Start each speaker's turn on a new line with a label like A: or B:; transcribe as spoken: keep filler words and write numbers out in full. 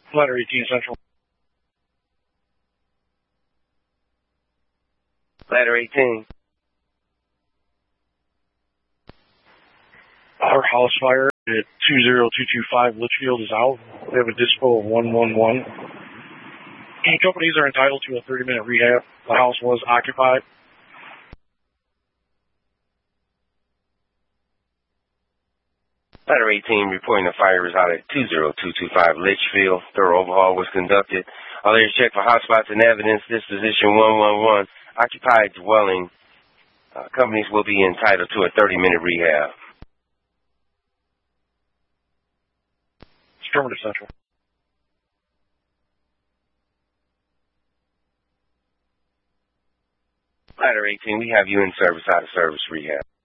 A: Ladder eighteen Central.
B: Ladder eighteen.
A: Our house fire at two zero two two five Litchfield is out. We have a dispo of one one one. Companies are entitled to a thirty minute rehab. The house was occupied.
B: Ladder eighteen reporting the fire is out at two zero two two five Litchfield. Thorough overhaul was conducted. All areas checked for hotspots and evidence. Disposition one one one. Occupied dwelling. Uh, companies will be entitled to a thirty minute rehab.
A: Affirmative Central.
B: Ladder eighteen, we have you in service, out of service rehab.